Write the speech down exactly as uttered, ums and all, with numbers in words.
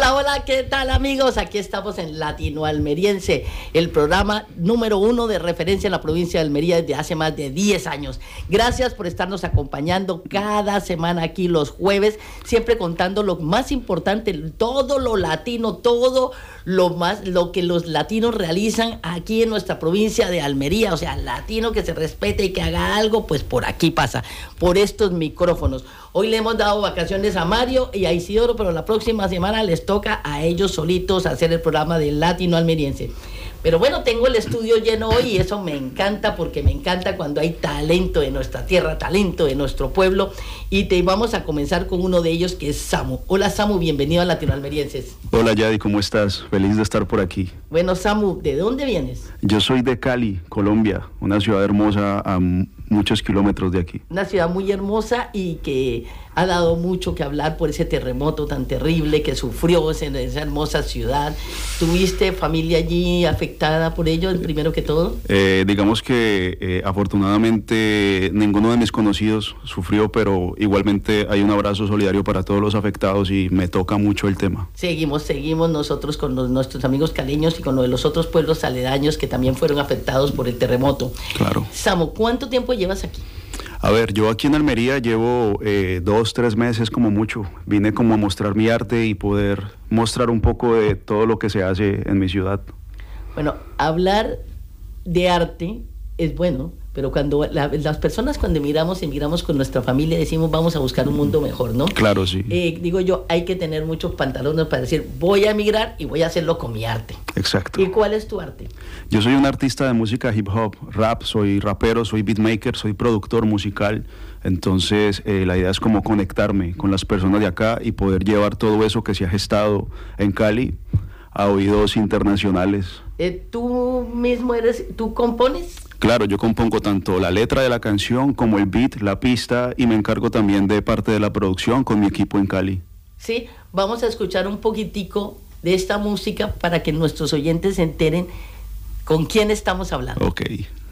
Hola, hola, ¿qué tal amigos? Aquí estamos en Latino Almeriense, el programa número uno de referencia en la provincia de Almería desde hace más de diez años. Gracias por estarnos acompañando cada semana aquí los jueves, siempre contando lo más importante, todo lo latino, todo lo más, lo que los latinos realizan aquí en nuestra provincia de Almería. O sea, latino que se respete y que haga algo, pues por aquí pasa, por estos micrófonos. Hoy le hemos dado vacaciones a Mario y a Isidoro, pero la próxima semana les toca a ellos solitos hacer el programa de Latino Almeriense. Pero bueno, tengo el estudio lleno hoy y eso me encanta, porque me encanta cuando hay talento de nuestra tierra, talento de nuestro pueblo. Y te vamos a comenzar con uno de ellos, que es Samu. Hola Samu, bienvenido a Latino Almerienses. Hola Yadi, ¿cómo estás? Feliz de estar por aquí. Bueno Samu, ¿de dónde vienes? Yo soy de Cali, Colombia, una ciudad hermosa a muchos kilómetros de aquí. Una ciudad muy hermosa y que ha dado mucho que hablar por ese terremoto tan terrible que sufrió esa, esa hermosa ciudad. ¿Tuviste familia allí afectada por ello, primero que todo? Eh, digamos que eh, afortunadamente ninguno de mis conocidos sufrió, pero igualmente hay un abrazo solidario para todos los afectados y me toca mucho el tema. Seguimos, seguimos nosotros con los, nuestros amigos caleños y con lo de los otros pueblos aledaños que también fueron afectados por el terremoto. Claro. Samu, ¿cuánto tiempo llevas aquí? A ver, yo aquí en Almería llevo eh, dos, tres meses como mucho. Vine como a mostrar mi arte y poder mostrar un poco de todo lo que se hace en mi ciudad. Bueno, hablar de arte es bueno, pero cuando la, las personas cuando emigramos, emigramos con nuestra familia, decimos vamos a buscar un mundo mejor, ¿no? Claro, sí. Eh, digo yo, hay que tener muchos pantalones para decir voy a emigrar y voy a hacerlo con mi arte. Exacto. ¿Y cuál es tu arte? Yo soy un artista de música hip hop, rap, soy rapero, soy beatmaker, soy productor musical. Entonces eh, la idea es como conectarme con las personas de acá y poder llevar todo eso que se ha gestado en Cali a oídos internacionales. Eh, ¿Tú mismo eres, tú compones? Claro, yo compongo tanto la letra de la canción como el beat, la pista, y me encargo también de parte de la producción con mi equipo en Cali. Sí, vamos a escuchar un poquitico de esta música para que nuestros oyentes se enteren con quién estamos hablando. Ok.